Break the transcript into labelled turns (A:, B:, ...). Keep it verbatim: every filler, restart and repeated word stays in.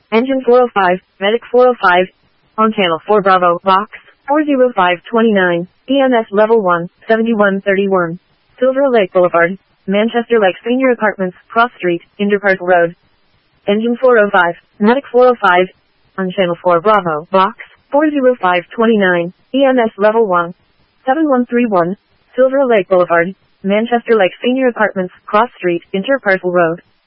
A: Engine four oh five, Medic four oh five, on Channel four Bravo, Box four oh five two nine, E M S Level one, seventy-one thirty-one, Silver Lake Boulevard, Manchester Lake Senior Apartments, Cross Street, Interparcel Road. Engine four oh five, Medic four oh five, on Channel four Bravo, Box four oh five two nine, E M S Level one, seventy-one thirty-one, Silver Lake Boulevard, Manchester Lake Senior Apartments, Cross Street, Interparcel Road.